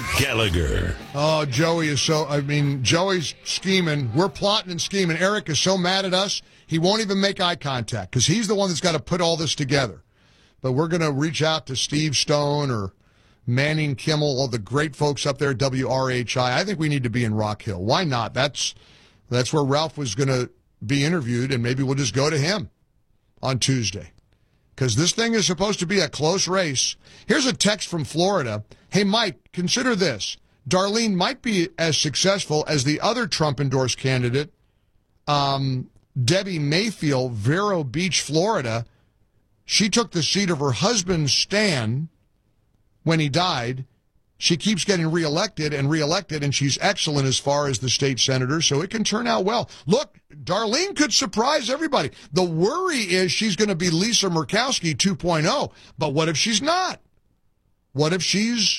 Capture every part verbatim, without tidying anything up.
Gallagher. Oh, Joey is so, I mean, Joey's scheming. We're plotting and scheming. Eric is so mad at us, he won't even make eye contact because he's the one that's got to put all this together. But we're going to reach out to Steve Stone or Manning Kimmel, all the great folks up there at W R H I. I think we need to be in Rock Hill. Why not? That's, that's where Ralph was going to be interviewed, and maybe we'll just go to him on Tuesday. Because this thing is supposed to be a close race. Here's a text from Florida. Hey, Mike, consider this. Darlene might be as successful as the other Trump-endorsed candidate, um, Debbie Mayfield, Vero Beach, Florida. She took the seat of her husband, Stan, when he died. She keeps getting reelected and reelected, and she's excellent as far as the state senator, so it can turn out well. Look, Darlene could surprise everybody. The worry is she's going to be Lisa Murkowski two point oh, but what if she's not? What if she's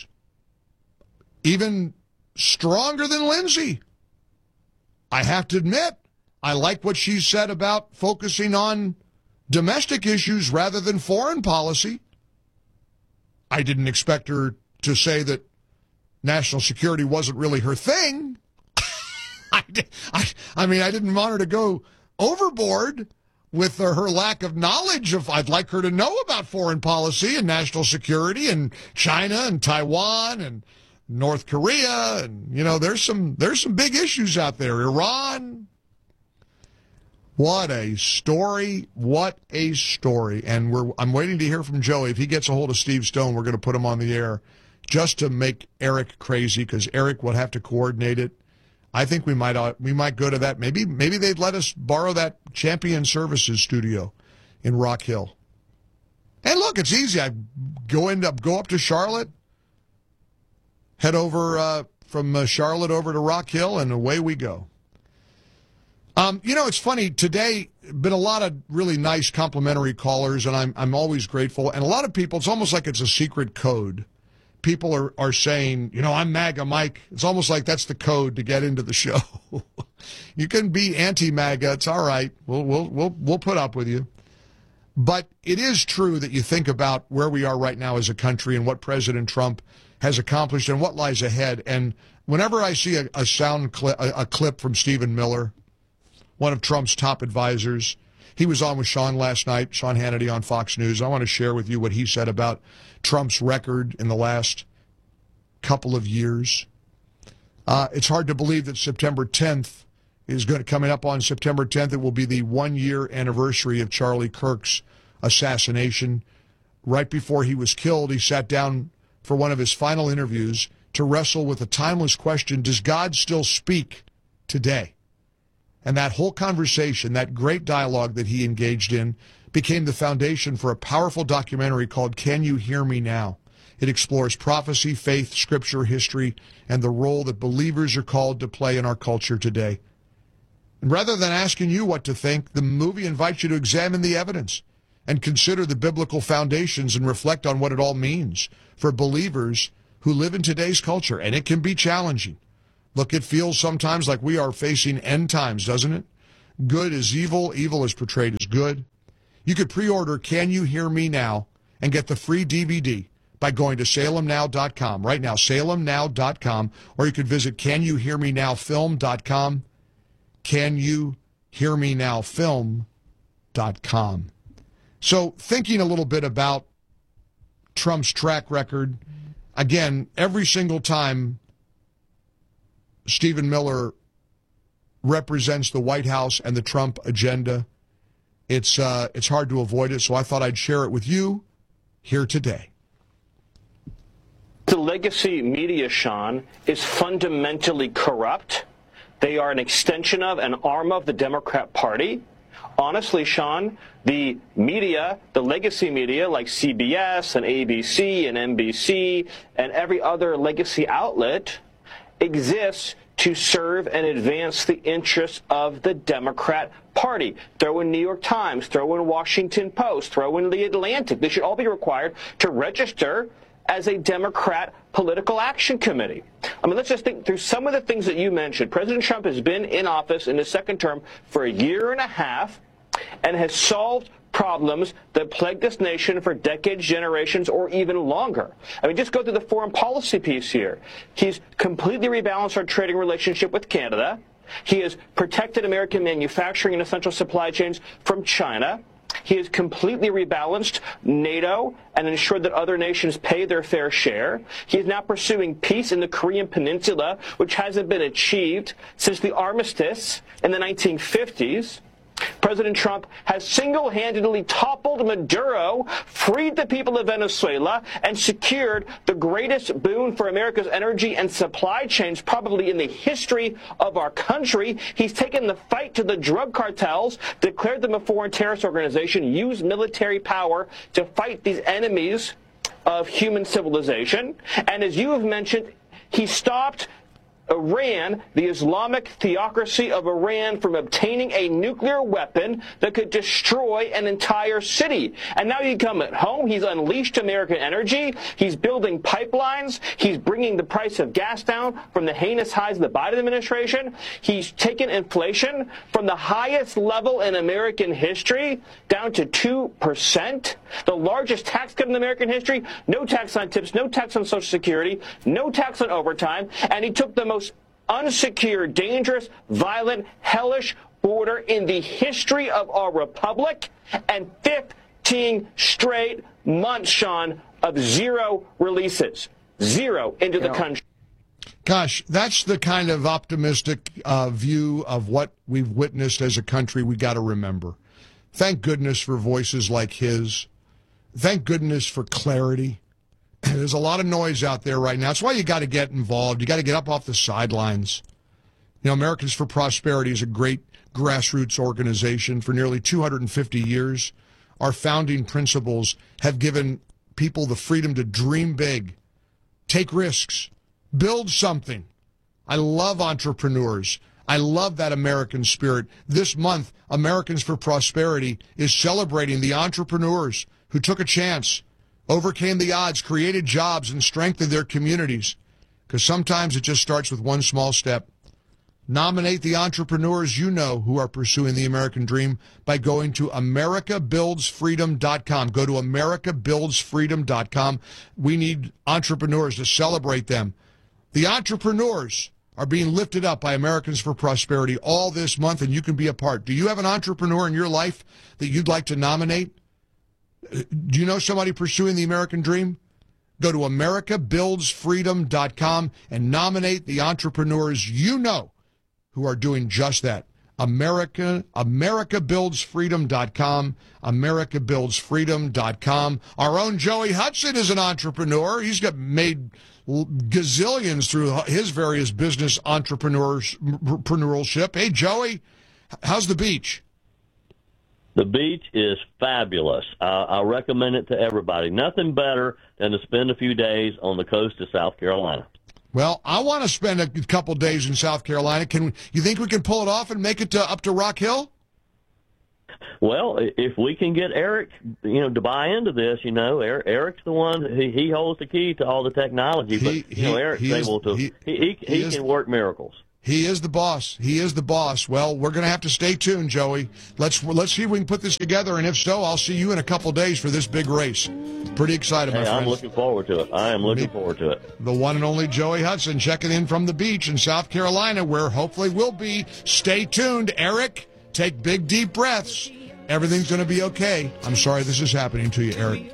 even stronger than Lindsay? I have to admit, I like what she said about focusing on domestic issues rather than foreign policy. I didn't expect her to say that national security wasn't really her thing. I, I, I mean, I didn't want her to go overboard with her, her lack of knowledge of, I'd like her to know about foreign policy and national security and China and Taiwan and North Korea. And, you know, there's some, there's some big issues out there. Iran. What a story. What a story. And we're, I'm waiting to hear from Joey. If he gets a hold of Steve Stone, we're going to put him on the air just to make Eric crazy, because Eric will have to coordinate it. I think we might uh, we might go to that. Maybe maybe they'd let us borrow that Champion Services studio in Rock Hill. And look, it's easy. I go end up go up to Charlotte, head over uh, from uh, Charlotte over to Rock Hill, and away we go. Um, you know, it's funny today. Been a lot of really nice complimentary callers, and I'm I'm always grateful. And a lot of people, it's almost like it's a secret code. People are, are saying, you know, I'm MAGA Mike. It's almost like that's the code to get into the show. You can be anti-MAGA. It's all right. We'll, we'll, we'll, we'll put up with you. But it is true that you think about where we are right now as a country and what President Trump has accomplished and what lies ahead. And whenever I see a, a sound clip, a, a clip from Stephen Miller, one of Trump's top advisors, he was on with Sean last night, Sean Hannity on Fox News. I want to share with you what he said about Trump's record in the last couple of years. Uh, it's hard to believe that September tenth is going to, coming up on September tenth, it will be the one-year anniversary of Charlie Kirk's assassination. Right before he was killed, he sat down for one of his final interviews to wrestle with a timeless question: does God still speak today? And that whole conversation, that great dialogue that he engaged in, became the foundation for a powerful documentary called Can You Hear Me Now? It explores prophecy, faith, scripture, history, and the role that believers are called to play in our culture today. And rather than asking you what to think, the movie invites you to examine the evidence and consider the biblical foundations and reflect on what it all means for believers who live in today's culture. And it can be challenging. Look, it feels sometimes like we are facing end times, doesn't it? Good is evil, evil is portrayed as good. You could pre-order Can You Hear Me Now and get the free D V D by going to salem now dot com. Right now, salem now dot com. Or you could visit can you hear me now film dot com. can you hear me now film dot com. So thinking a little bit about Trump's track record, again, every single time Stephen Miller represents the White House and the Trump agenda, it's uh, it's hard to avoid it, so I thought I'd share it with you here today. The legacy media, Sean, is fundamentally corrupt. They are an extension of, an arm of the Democrat Party. Honestly, Sean, the media, the legacy media like C B S and A B C and N B C and every other legacy outlet exists to serve and advance the interests of the Democrat Party. Throw in New York Times, throw in Washington Post, throw in The Atlantic. They should all be required to register as a Democrat political action committee. I mean, let's just think through some of the things that you mentioned. President Trump has been in office in his second term for a year and a half and has solved problems that plague this nation for decades, generations, or even longer. I mean, just go through the foreign policy piece here. He's completely rebalanced our trading relationship with Canada. He has protected American manufacturing and essential supply chains from China. He has completely rebalanced NATO and ensured that other nations pay their fair share. He is now pursuing peace in the Korean Peninsula, which hasn't been achieved since the armistice in the nineteen fifties. President Trump has single-handedly toppled Maduro, freed the people of Venezuela, and secured the greatest boon for America's energy and supply chains probably in the history of our country. He's taken the fight to the drug cartels, declared them a foreign terrorist organization, used military power to fight these enemies of human civilization. And as you have mentioned, he stopped Iran, the Islamic theocracy of Iran, from obtaining a nuclear weapon that could destroy an entire city. And now you come at home, he's unleashed American energy, he's building pipelines, he's bringing the price of gas down from the heinous highs of the Biden administration, he's taken inflation from the highest level in American history down to two percent, the largest tax cut in American history, no tax on tips, no tax on Social Security, no tax on overtime, and he took the most unsecured, dangerous, violent, hellish border in the history of our republic, and fifteen straight months, Sean, of zero releases. Zero into the country. Gosh, that's the kind of optimistic uh, view of what we've witnessed as a country we got to remember. Thank goodness for voices like his. Thank goodness for clarity. There's a lot of noise out there right now. That's why you got to get involved. You got to get up off the sidelines. You know, Americans for Prosperity is a great grassroots organization. For nearly two hundred fifty years, our founding principles have given people the freedom to dream big, take risks, build something. I love entrepreneurs. I love that American spirit. This month, Americans for Prosperity is celebrating the entrepreneurs who took a chance, overcame the odds, created jobs, and strengthened their communities. Because sometimes it just starts with one small step. Nominate the entrepreneurs you know who are pursuing the American dream by going to America Builds Freedom dot com. Go to America Builds Freedom dot com. We need entrepreneurs to celebrate them. The entrepreneurs are being lifted up by Americans for Prosperity all this month, and you can be a part. Do you have an entrepreneur in your life that you'd like to nominate? Do you know somebody pursuing the American dream? Go to America Builds Freedom dot com and nominate the entrepreneurs you know who are doing just that. America, America Builds Freedom dot com, America Builds Freedom dot com. Our own Joey Hudson is an entrepreneur. He's got made gazillions through his various business entrepreneurship. Hey, Joey, how's the beach? The beach is fabulous. Uh, I recommend it to everybody. Nothing better than to spend a few days on the coast of South Carolina. Well, I want to spend a couple days in South Carolina. Can you think we can pull it off and make it to, up to Rock Hill? Well, if we can get Eric, you know, to buy into this, you know, Eric, Eric's the one. He, he holds the key to all the technology. But he, you know, Eric's he able is, to. He he, he, he is, can work miracles. He is the boss. He is the boss. Well, we're going to have to stay tuned, Joey. Let's let's see if we can put this together, and if so, I'll see you in a couple days for this big race. Pretty excited, hey, my friend. I'm looking forward to it. I am looking Me, forward to it. The one and only Joey Hudson checking in from the beach in South Carolina, where hopefully we'll be. Stay tuned, Eric. Take big, deep breaths. Everything's going to be okay. I'm sorry this is happening to you, Eric.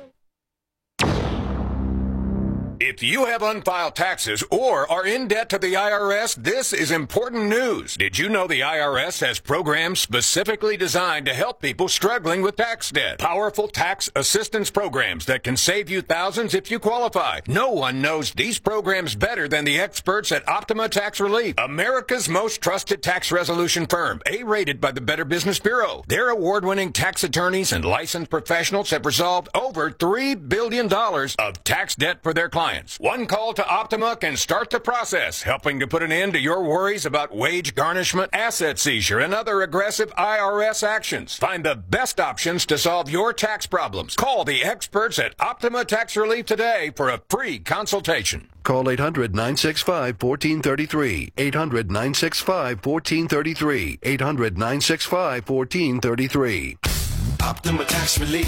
If you have unfiled taxes or are in debt to the I R S, this is important news. Did you know the I R S has programs specifically designed to help people struggling with tax debt? Powerful tax assistance programs that can save you thousands if you qualify. No one knows these programs better than the experts at Optima Tax Relief, America's most trusted tax resolution firm, A-rated by the Better Business Bureau. Their award-winning tax attorneys and licensed professionals have resolved over three billion dollars of tax debt for their clients. One call to Optima can start the process, helping to put an end to your worries about wage garnishment, asset seizure, and other aggressive I R S actions. Find the best options to solve your tax problems. Call the experts at Optima Tax Relief today for a free consultation. Call eight hundred, nine six five, one four three three. eight hundred, nine six five, one four three three. eight hundred, nine six five, one four three three. Optima Tax Relief.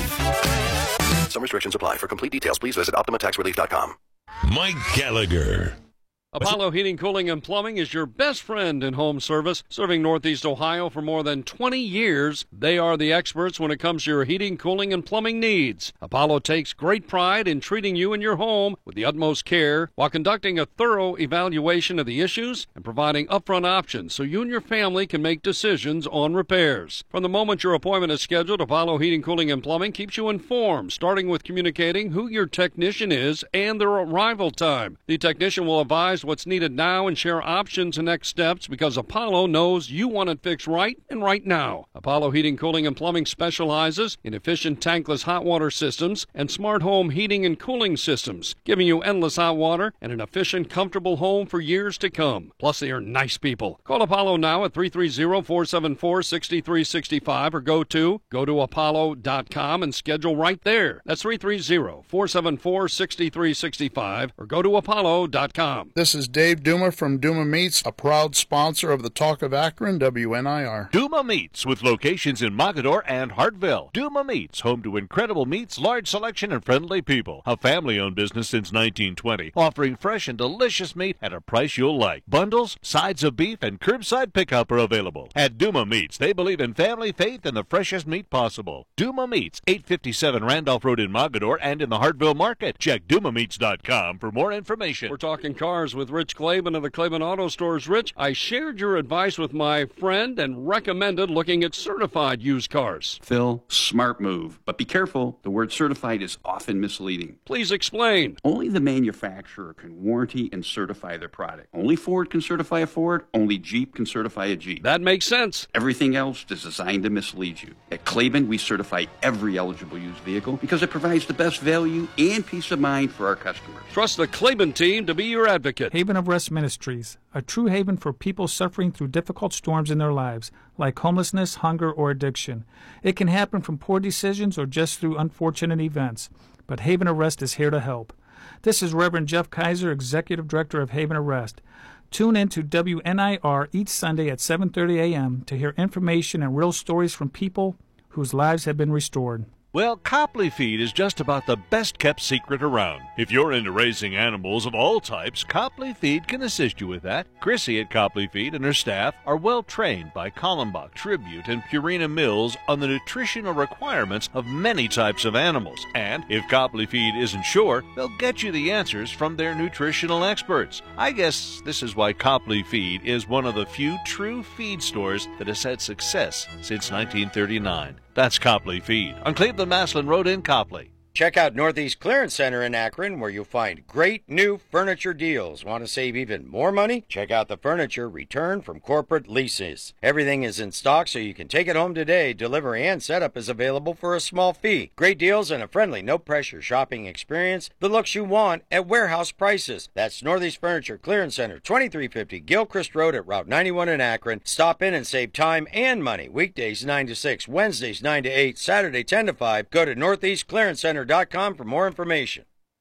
Some restrictions apply. For complete details, please visit optima tax relief dot com. Mike Gallagher. Apollo Heating, Cooling, and Plumbing is your best friend in home service, serving Northeast Ohio for more than twenty years. They are the experts when it comes to your heating, cooling, and plumbing needs. Apollo takes great pride in treating you and your home with the utmost care while conducting a thorough evaluation of the issues and providing upfront options so you and your family can make decisions on repairs. From the moment your appointment is scheduled, Apollo Heating, Cooling, and Plumbing keeps you informed, starting with communicating who your technician is and their arrival time. The technician will advise what's needed now and share options and next steps because Apollo knows you want it fixed right and right now. Apollo Heating, Cooling, and Plumbing specializes in efficient tankless hot water systems and smart home heating and cooling systems, giving you endless hot water and an efficient, comfortable home for years to come. Plus, they are nice people. Call Apollo now at three three zero, four seven four, six three six five or go to go to apollo dot com and schedule right there. That's three three zero, four seven four, six three six five or go to apollo dot com. This is Dave Duma from Duma Meats, a proud sponsor of the Talk of Akron, W N I R. Duma Meats, with locations in Mogadore and Hartville. Duma Meats, home to incredible meats, large selection, and friendly people. A family-owned business since nineteen twenty, offering fresh and delicious meat at a price you'll like. Bundles, sides of beef, and curbside pickup are available. At Duma Meats, they believe in family, faith, and the freshest meat possible. Duma Meats, eight fifty-seven Randolph Road in Mogadore and in the Hartville Market. Check duma meats dot com for more information. We're talking cars with Rich Claiborne of the Claiborne Auto Stores. Rich, I shared your advice with my friend and recommended looking at certified used cars. Phil, smart move. But be careful, the word certified is often misleading. Please explain. Only the manufacturer can warranty and certify their product. Only Ford can certify a Ford, only Jeep can certify a Jeep. That makes sense. Everything else is designed to mislead you. At Claiborne, we certify every eligible used vehicle because it provides the best value and peace of mind for our customers. Trust the Claiborne team to be your advocate. Haven of Rest Ministries, a true haven for people suffering through difficult storms in their lives, like homelessness, hunger, or addiction. It can happen from poor decisions or just through unfortunate events, but Haven of Rest is here to help. This is Reverend Jeff Kaiser, Executive Director of Haven of Rest. Tune in to W N I R each Sunday at seven thirty a.m. to hear information and real stories from people whose lives have been restored. Well, Copley Feed is just about the best-kept secret around. If you're into raising animals of all types, Copley Feed can assist you with that. Chrissy at Copley Feed and her staff are well-trained by Kallenbach, Tribute, and Purina Mills on the nutritional requirements of many types of animals. And if Copley Feed isn't sure, they'll get you the answers from their nutritional experts. I guess this is why Copley Feed is one of the few true feed stores that has had success since nineteen thirty-nine. That's Copley Feed on Cleveland-Maslin Road in Copley. Check out Northeast Clearance Center in Akron, where you'll find great new furniture deals. Want to save even more money? Check out the furniture returned from corporate leases. Everything is in stock, so you can take it home today. Delivery and setup is available for a small fee. Great deals and a friendly, no-pressure shopping experience. The looks you want at warehouse prices. That's Northeast Furniture Clearance Center, twenty-three fifty Gilchrist Road at Route ninety-one in Akron. Stop in and save time and money. Weekdays nine to six, Wednesdays nine to eight, Saturday ten to five. Go to northeast clearance center dot com for more information.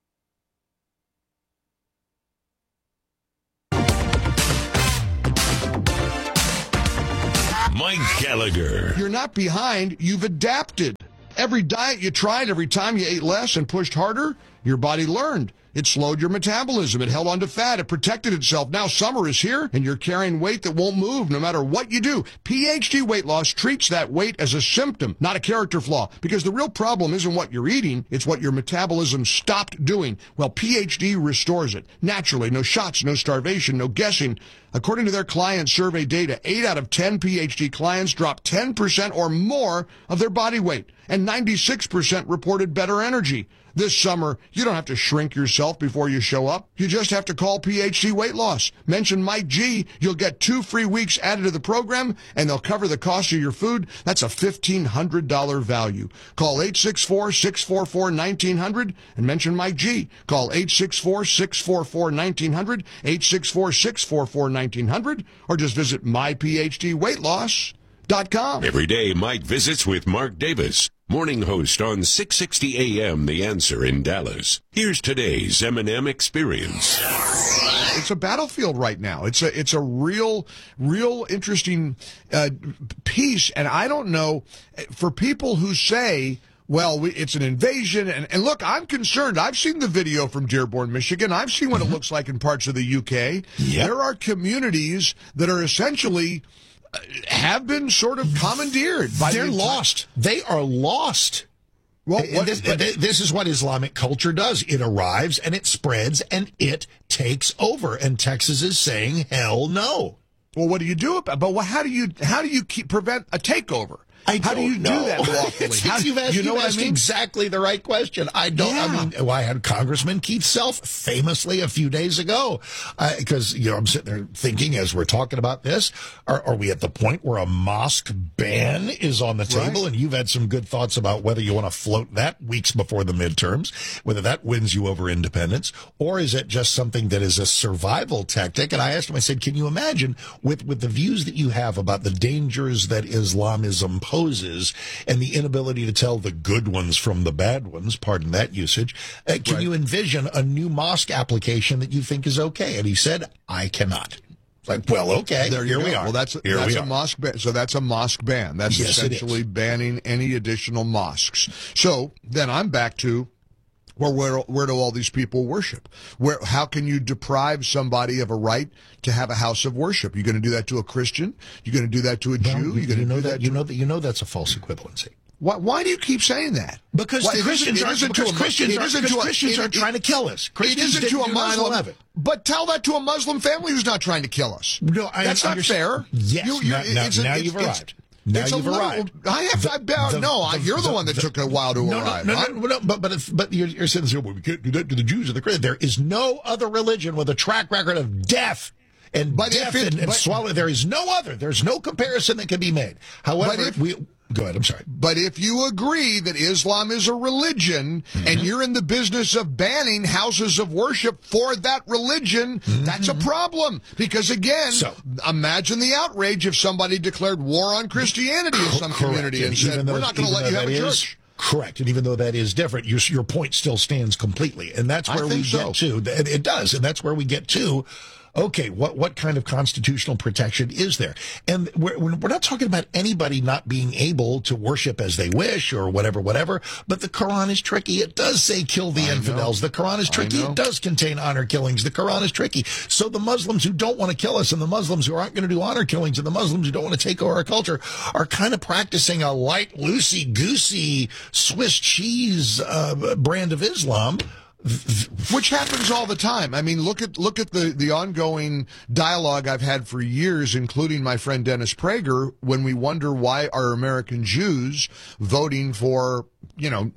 Mike Gallagher. You're not behind, you've adapted. Every diet you tried, every time you ate less and pushed harder, your body learned. It slowed your metabolism. It held on to fat. It protected itself. Now summer is here, and you're carrying weight that won't move no matter what you do. P H D Weight Loss treats that weight as a symptom, not a character flaw, because the real problem isn't what you're eating. It's what your metabolism stopped doing. Well, P H D restores it. Naturally, no shots, no starvation, no guessing. According to their client survey data, eight out of ten P H D clients dropped ten percent or more of their body weight, and ninety-six percent reported better energy. This summer, you don't have to shrink yourself before you show up. You just have to call P H D Weight Loss. Mention Mike G. You'll get two free weeks added to the program, and they'll cover the cost of your food. That's a fifteen hundred dollars value. Call eight six four, six four four, one nine zero zero and mention Mike G. Call eight six four, six four four, one nine zero zero, eight six four, six four four, one nine zero zero, or just visit my p h d weight loss dot com. Every day, Mike visits with Mark Davis, morning host on six sixty A M The Answer in Dallas. Here's today's M and M Experience. it's a battlefield right now. It's a it's a real real interesting uh, piece, and I don't know for people who say, well, we, it's an invasion. And, and look, I'm concerned. I've seen the video from Dearborn, Michigan. I've seen what mm-hmm. it looks like in parts of the U K. Yep. There are communities that are essentially uh, have been sort of commandeered. By They're the lost. They are lost. Well, what, this, but, this is what Islamic culture does. It arrives and it spreads and it takes over. And Texas is saying, hell no. Well, what do you do about? But well, how do you how do you keep prevent a takeover? I How do you know. do that lawfully? How, you've asked, you know you've what asked I mean? exactly the right question. I don't. Yeah. I mean, well, I had Congressman Keith Self famously a few days ago, because uh, you know I'm sitting there thinking as we're talking about this, are, are we at the point where a mosque ban is on the table? Right. And you've had some good thoughts about whether you want to float that weeks before the midterms, whether that wins you over independence, or is it just something that is a survival tactic? And I asked him, I said, can you imagine with with the views that you have about the dangers that Islamism poses? And the inability to tell the good ones from the bad ones, pardon that usage, uh, can right. you envision a new mosque application that you think is okay? And he said, I cannot. Like, well, okay, there here you we go. are. Well, that's, here that's we a are. mosque ban. So that's a mosque ban. That's yes, essentially banning any additional mosques. So then I'm back to, well, where where do all these people worship? Where how can you deprive somebody of a right to have a house of worship? You're going to do that to a Christian? You're going to do that to a well, Jew? You, You're going you to know do that, that you to... know that you know that's a false equivalency. Why, why do you keep saying that? Because why, the Christians it are isn't because to a, Christians it are, isn't because to a, Christians it, are it, trying to kill us. Christians it isn't to a Muslim. But tell that to a Muslim family who's not trying to kill us. No, I that's not fair. Yes, you, now, now, it's, now it's, you've it's, arrived. Now it's you've a little, arrived. I have to. I bow, the, no, the, you're the, the one that the, took a while to no, arrive. No, no, no, no, but but if, but you're, you're saying, well, we can't do that to the Jews or the Christians. There is no other religion with a track record of death and but death it, and, and but, swallow. There is no other. There's no comparison that can be made. However, if, we. Go ahead, I'm sorry. But if you agree that Islam is a religion mm-hmm. and you're in the business of banning houses of worship for that religion, mm-hmm. that's a problem. Because again, so, imagine the outrage if somebody declared war on Christianity in some correct. community and, and said, we're not going to let you have a is, church. Correct. And even though that is different, your, your point still stands completely. And that's where we so. get to. It does. And that's where we get to. Okay, what, what kind of constitutional protection is there? And we're, we're not talking about anybody not being able to worship as they wish or whatever, whatever, but the Quran is tricky. It does say kill the I infidels. Know. The Quran is tricky. It does contain honor killings. The Quran is tricky. So the Muslims who don't want to kill us and the Muslims who aren't going to do honor killings and the Muslims who don't want to take over our culture are kind of practicing a light, loosey-goosey Swiss cheese uh, brand of Islam. Which happens all the time. I mean, look at look at the, the ongoing dialogue I've had for years, including my friend Dennis Prager, when we wonder why are American Jews voting for, you know,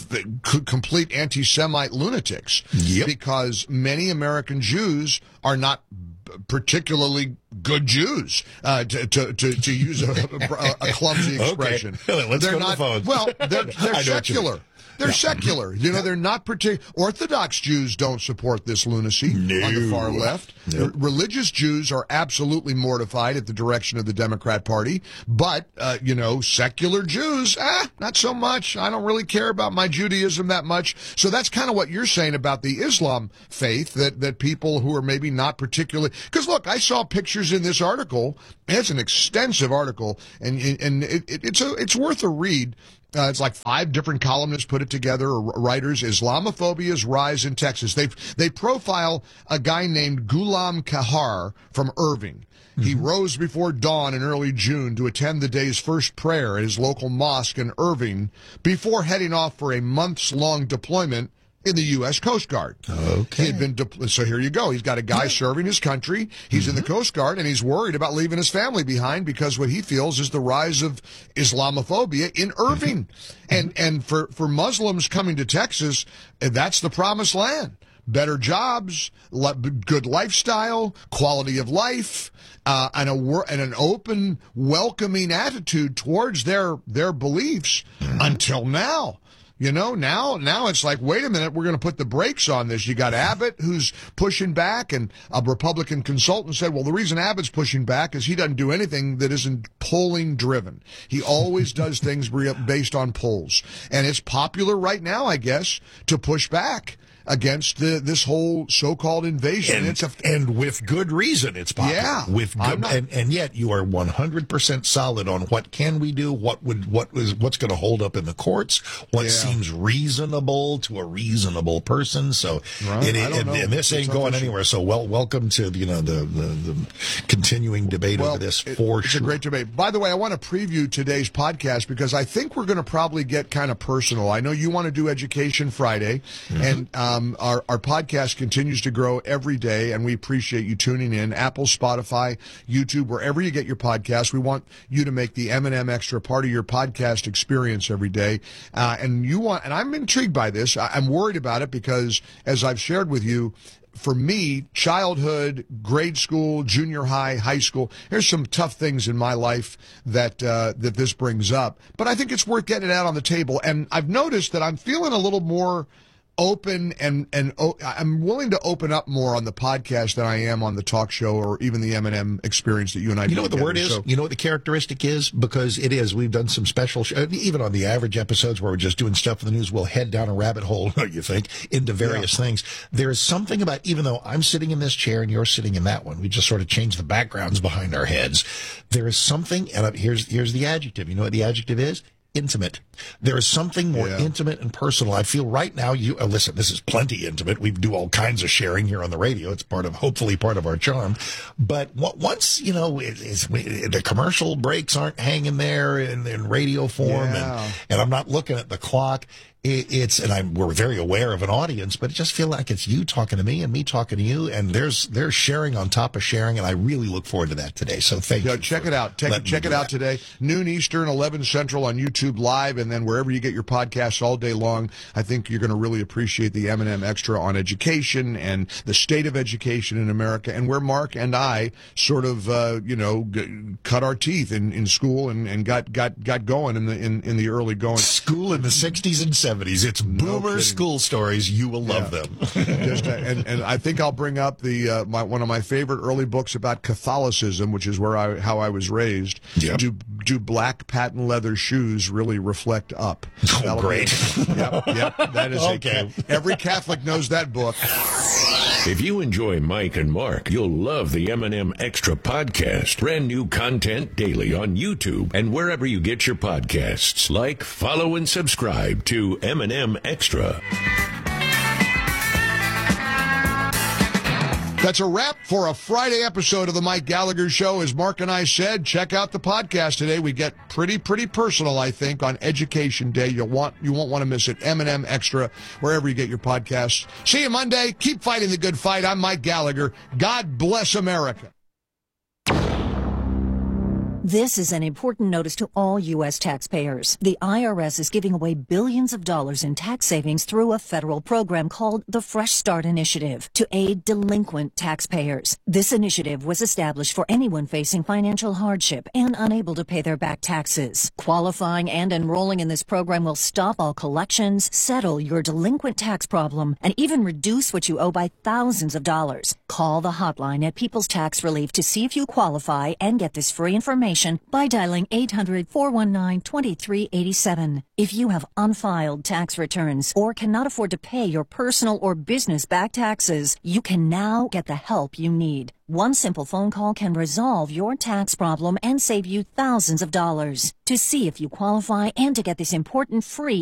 complete anti-Semite lunatics. Yep. Because many American Jews are not particularly good Jews, uh, to, to, to, to use a, a, a clumsy expression. Okay. Let's they're go not, to the phones. Well, they're, they're secular. They're yeah. secular. You know, yeah. they're not particular. Orthodox Jews don't support this lunacy no. on the far left. Nope. Religious Jews are absolutely mortified at the direction of the Democrat Party. But, uh, you know, secular Jews, ah, not so much. I don't really care about my Judaism that much. So that's kind of what you're saying about the Islam faith, that, that people who are maybe not particularly... Because, look, I saw pictures in this article. It's an extensive article, and, and it, it, it's, a, it's worth a read. Uh, it's like five different columnists put it together, or writers. Islamophobia's rise in Texas. They they profile a guy named Ghulam Kahar from Irving. Mm-hmm. He rose before dawn in early June to attend the day's first prayer at his local mosque in Irving before heading off for a months-long deployment in the U S Coast Guard. Okay. He had been de- so here you go. He's got a guy serving his country. He's mm-hmm. in the Coast Guard, and he's worried about leaving his family behind because what he feels is the rise of Islamophobia in Irving. Mm-hmm. And and for, for Muslims coming to Texas, that's the promised land. Better jobs, le- good lifestyle, quality of life, uh, and a wor- and an open, welcoming attitude towards their their beliefs mm-hmm. until now. You know, now now it's like, wait a minute, we're going to put the brakes on this. You got Abbott who's pushing back, and a Republican consultant said, well, the reason Abbott's pushing back is he doesn't do anything that isn't polling driven. He always does things based on polls. And it's popular right now, I guess, to push back. against the, this whole so-called invasion. And, it's a, and with good reason it's popular. Yeah. With good, not, and, and yet you are one hundred percent solid on what can we do, what would what is what's going to hold up in the courts, what Yeah. seems reasonable to a reasonable person. So Well, it, I don't and, know. and this It's ain't going official. anywhere. So well, welcome to you know the the, the continuing debate Well, over this it- for it's sure. a great debate. By the way, I want to preview today's podcast because I think we're going to probably get kind of personal. I know you want to do Education Friday, Mm-hmm. and um, our, our podcast continues to grow every day, and we appreciate you tuning in. Apple, Spotify, YouTube, wherever you get your podcast. We want you to make the M and M Extra part of your podcast experience every day. Uh, and you want, and I'm intrigued by this. I, I'm worried about it because, as I've shared with you, for me, childhood, grade school, junior high, high school, there's some tough things in my life that uh, that this brings up. But I think it's worth getting it out on the table. And I've noticed that I'm feeling a little more open and and oh, I'm willing to open up more on the podcast than I am on the talk show or even the M and M experience that you and I You do know what the together. word is? So- You know what the characteristic is? Because it is. We've done some special, sh- even on the average episodes where we're just doing stuff for the news, we'll head down a rabbit hole, you think, into various things. There is something about, even though I'm sitting in this chair and you're sitting in that one, we just sort of change the backgrounds behind our heads. There is something, and here's, here's the adjective. You know what the adjective is? Intimate. There is something more Yeah. intimate and personal. I feel right now, you uh, listen, this is plenty intimate. We do all kinds of sharing here on the radio. It's part of, hopefully part of our charm. But what, once, you know, it, it's, the commercial breaks aren't hanging there in, in radio form, Yeah. and, and I'm not looking at the clock. It, it's, and I'm, we're very aware of an audience, but it just feel like it's you talking to me and me talking to you, and there's, there's sharing on top of sharing, and I really look forward to that today. So thank Yeah, you. check for it out. Take, letting me check do it out that. today. Noon Eastern, eleven Central on YouTube Live, and then wherever you get your podcasts all day long. I think you're going to really appreciate the M and M Extra on education and the state of education in America, and where Mark and I sort of, uh, you know, g- cut our teeth in, in school and, and got, got, got going in the in, in the early going. School in the sixties and seventies. It's boomer kidding. school stories. You will love them. Just, uh, and, and I think I'll bring up the uh, my, one of my favorite early books about Catholicism, which is where I how I was raised. Yep. Do do black patent leather shoes really reflect up? Oh, That'll great. Be, yep, yep. That is Okay. a, every Catholic knows that book. If you enjoy Mike and Mark, you'll love the M and M Extra podcast. Brand new content daily on YouTube and wherever you get your podcasts. Like, follow, and subscribe to M and M Extra. That's a wrap for a Friday episode of the Mike Gallagher Show. As Mark and I said, check out the podcast today. We get pretty, pretty personal, I think, on Education Day. You'll want, you won't want to miss it. M and M Extra, wherever you get your podcasts. See you Monday. Keep fighting the good fight. I'm Mike Gallagher. God bless America. This is an important notice to all U S taxpayers. The I R S is giving away billions of dollars in tax savings through a federal program called the Fresh Start Initiative to aid delinquent taxpayers. This initiative was established for anyone facing financial hardship and unable to pay their back taxes. Qualifying and enrolling in this program will stop all collections, settle your delinquent tax problem, and even reduce what you owe by thousands of dollars. Call the hotline at People's Tax Relief to see if you qualify and get this free information by dialing eight hundred, four one nine, two three eight seven. If you have unfiled tax returns or cannot afford to pay your personal or business back taxes, you can now get the help you need. One simple phone call can resolve your tax problem and save you thousands of dollars. To see if you qualify and to get this important free